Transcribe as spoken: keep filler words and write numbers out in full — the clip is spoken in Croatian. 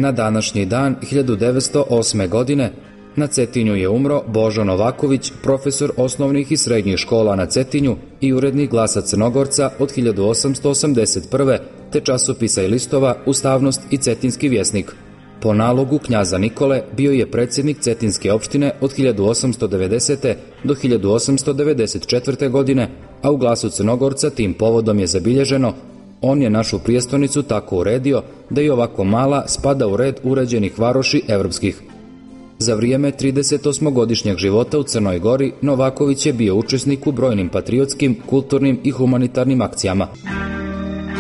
Na današnji dan hiljadu devetsto osme. godine na Cetinju je umro Božo Novaković, profesor osnovnih i srednjih škola na Cetinju i urednik Glasa Crnogorca od hiljadu osamsto osamdeset prve. te časopisa i listova Ustavnost i Cetinski vjesnik. Po nalogu knjaza Nikole bio je predsjednik Cetinske opštine od hiljadu osamsto devedesete. do hiljadu osamsto devedeset četvrte. godine, a u Glasu Crnogorca tim povodom je zabilježeno: on je našu prijestolnicu tako uredio da i ovako mala spada u red uređenih varoši evropskih. Za vrijeme tridesetosmogodišnjeg života u Crnoj Gori Novaković je bio učesnik u brojnim patriotskim, kulturnim i humanitarnim akcijama.